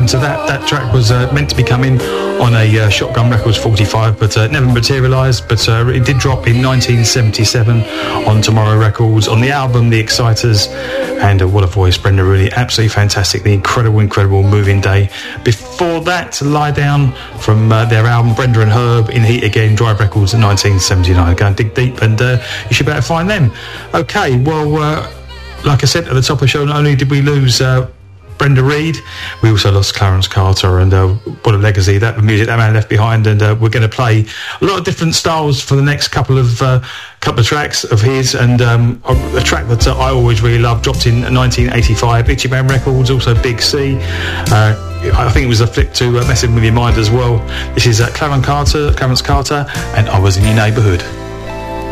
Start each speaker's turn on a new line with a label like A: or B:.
A: happened to that? That track was meant to be coming on a Shotgun Records 45, but never materialised. But it did drop in 1977 on Tomorrow Records on the album The Exciters. And what a voice, Brenda, really absolutely fantastic. The incredible Moving Day. Before that, Lie Down from their album Brenda and Herb in Heat Again, Drive Records in 1979. Go and dig deep and you should be able to find them. Okay, well, like I said at the top of the show, not only did we lose Brenda Reid, we also lost Clarence Carter, and what a legacy that music that man left behind. And we're going to play a lot of different styles for the next couple of tracks of his, and a track that I always really loved, dropped in 1985, Itchy Band Records, also Big C. I think it was a flip to Messing With Your Mind as well. This is Clarence Carter, and I Was In Your Neighbourhood.